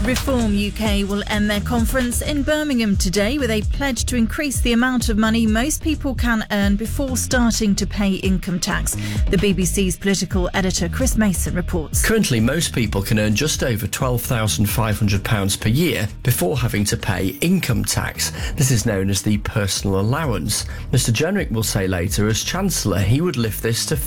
Reform UK will end their conference in Birmingham today with a pledge to increase the amount of money most people can earn before starting to pay income tax. The BBC's political editor Chris Mason reports. Currently, most people can earn just over £12,500 per year before having to pay income tax. This is known as the personal allowance. Mr Jenrick will say later, as Chancellor, he would lift this to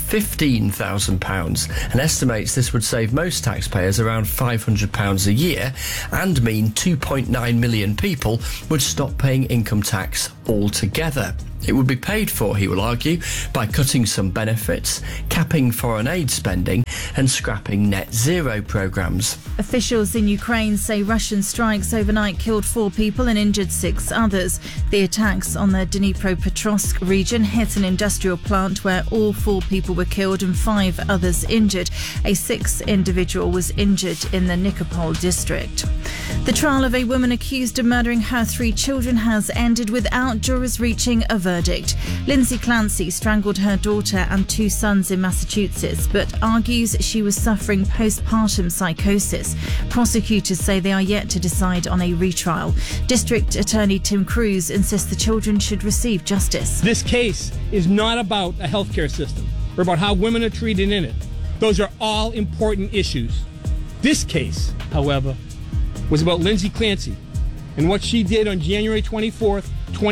£15,000 and estimates this would save most taxpayers around £500 a year and mean 2.9 million people would stop paying income tax altogether. It would be paid for, he will argue, by cutting some benefits, capping foreign aid spending and scrapping net zero programmes. Officials in Ukraine say Russian strikes overnight killed 4 people and injured 6 others. The attacks on the Dnipropetrovsk region hit an industrial plant where all 4 people were killed and 5 others injured. A 6th individual was injured in the Nikopol district. The trial of a woman accused of murdering her 3 children has ended without jurors reaching a verdict. Lindsay Clancy strangled her daughter and 2 sons in Massachusetts, but argues she was suffering postpartum psychosis. Prosecutors say they are yet to decide on a retrial. District Attorney Tim Cruz insists the children should receive justice. This case is not about a healthcare system or about how women are treated in it. Those are all important issues. This case, however, was about Lindsay Clancy and what she did on January 24th,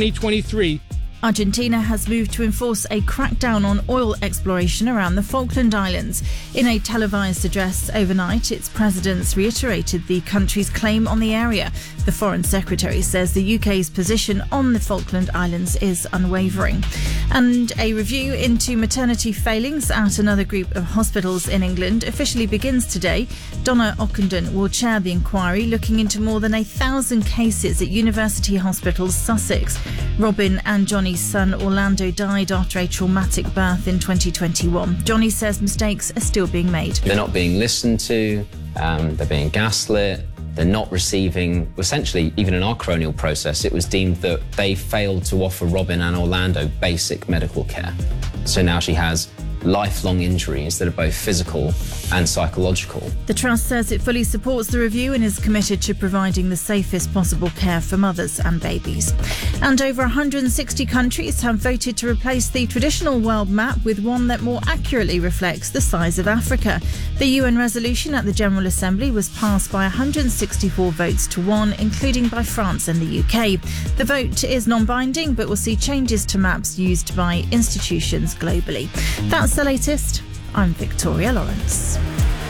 2023. Argentina has moved to enforce a crackdown on oil exploration around the Falkland Islands. In a televised address overnight, its presidents reiterated the country's claim on the area. The Foreign Secretary says the UK's position on the Falkland Islands is unwavering. And a review into maternity failings at another group of hospitals in England officially begins today. Donna Ockenden will chair the inquiry looking into more than 1,000 cases at University Hospitals Sussex. Robin and Johnny's son Orlando died after a traumatic birth in 2021. Johnny says mistakes are still being made. They're not being listened to, they're being gaslit, they're not receiving, essentially, even in our coronial process, it was deemed that they failed to offer Robin and Orlando basic medical care. So now she has lifelong injuries that are both physical and psychological. The Trust says it fully supports the review and is committed to providing the safest possible care for mothers and babies. And over 160 countries have voted to replace the traditional world map with one that more accurately reflects the size of Africa. The UN resolution at the General Assembly was passed by 164 votes to 1, including by France and the UK. The vote is non-binding but will see changes to maps used by institutions globally. That's the latest. I'm Victoria Lawrence.